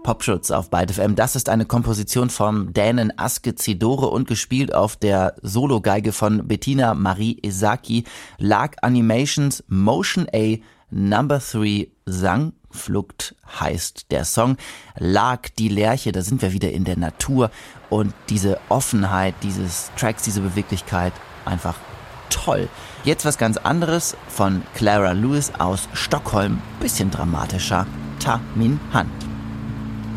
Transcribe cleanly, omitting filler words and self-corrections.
Popschutz auf Byte FM. Das ist eine Komposition vom Dänen Aske Cedore und gespielt auf der Sologeige von Bettina Marie Esaki. Lark Animations Motion A Number 3 Sangflucht heißt der Song. Lark, die Lerche, da sind wir wieder in der Natur und diese Offenheit dieses Tracks, diese Beweglichkeit, einfach toll. Jetzt was ganz anderes von Clara Lewis aus Stockholm, bisschen dramatischer. Ta Min Han.